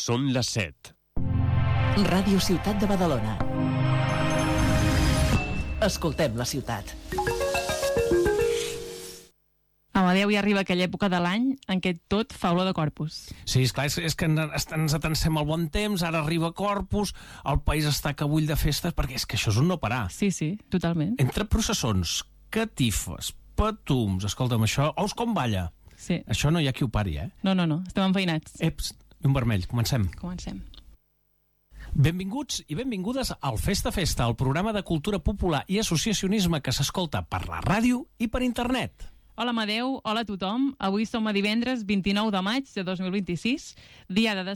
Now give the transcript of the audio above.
Són les 7. Ràdio Ciutat de Badalona. Escoltem la ciutat. Amadeu, ja arriba aquella època de l'any en què tot fa olor de Corpus. Sí, esclar, és que ens atansem al bon temps, ara arriba Corpus, el país està que bull de festes, perquè és que això és un no parar. Sí, totalment. Entre processons, catifes, petums, escolta'm, això, ous com balla. Sí. Això no hi ha qui ho pari, eh? No, estem enfeinats. Eps, un vermell, comencem. Benvinguts i benvingudes al Festa Festa, el programa de cultura popular i associacionisme que s'escolta per la ràdio i per internet. Hola Amadeu, hola a tothom. Avui som a divendres 29 de maig de 2026, diada de